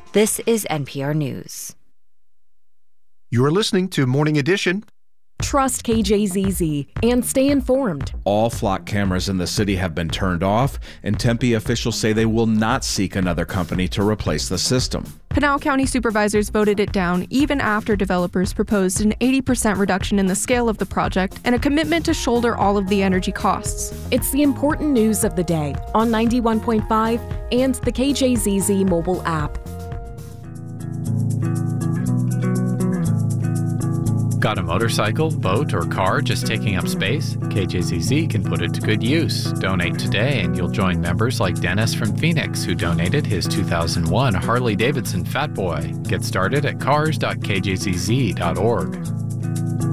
This is NPR News. You're listening to Morning Edition. Trust KJZZ and stay informed. All flock cameras in the city have been turned off, and Tempe officials say they will not seek another company to replace the system. Pinal County supervisors voted it down even after developers proposed an 80% reduction in the scale of the project and a commitment to shoulder all of the energy costs. It's the important news of the day on 91.5 and the KJZZ mobile app. Got a motorcycle, boat, or car just taking up space? KJZZ can put it to good use. Donate today and you'll join members like Dennis from Phoenix, who donated his 2001 Harley-Davidson Fat Boy. Get started at cars.kjzz.org.